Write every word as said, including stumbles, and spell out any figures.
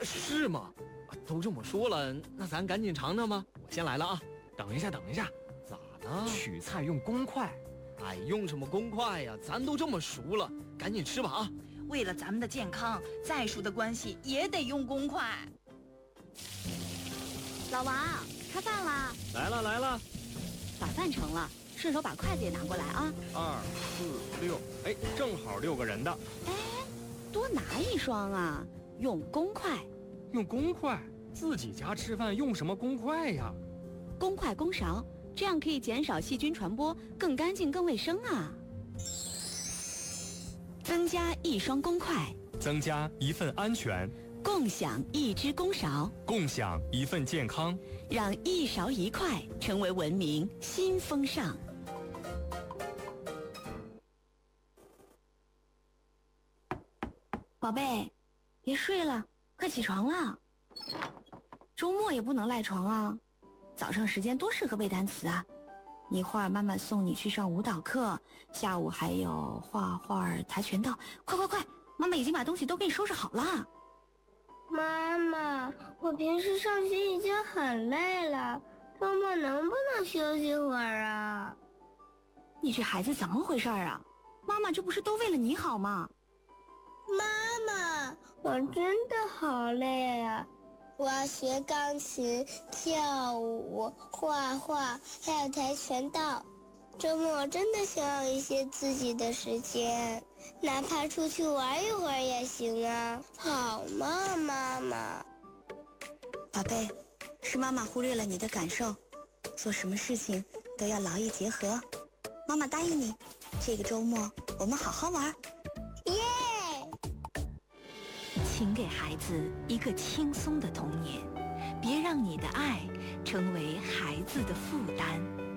是吗？都这么说了，那咱赶紧尝尝吧。我先来了啊！等一下，等一下，咋呢？ 取菜用公筷。 哎，用什么公筷呀？咱都这么熟了，赶紧吃吧啊！ 为了咱们的健康，再熟的关系也得用公筷。 老王，开饭啦！ 来了来了， 把饭盛了，顺手把筷子也拿过来啊！ 二四六，哎，正好六个人的。 哎，多拿一双啊！用公筷。 用公筷？自己家吃饭用什么公筷呀？ 公筷公勺，这样可以减少细菌传播，更干净更卫生啊！增加一双公筷， 增加一份安全， 共享一只公勺， 共享一份健康， 让一勺一筷成为文明新风尚。 宝贝，别睡了，快起床了。周末也不能赖床啊，早上时间多适合背单词啊。一会儿妈妈送你去上舞蹈课，下午还有画画、跆拳道。快快快，妈妈已经把东西都给你收拾好了。 妈妈，我平时上学已经很累了，周末能不能休息会儿啊？ 你这孩子怎么回事啊？妈妈这不是都为了你好吗？ 妈妈，我真的好累啊！我要学钢琴、跳舞、画画，还有跆拳道。周末真的想要一些自己的时间，哪怕出去玩一会儿也行啊。好吗，妈妈？ 宝贝，是妈妈忽略了你的感受，做什么事情都要劳逸结合。妈妈答应你，这个周末我们好好玩。 耶！ 请给孩子一个轻松的童年，别让你的爱成为孩子的负担。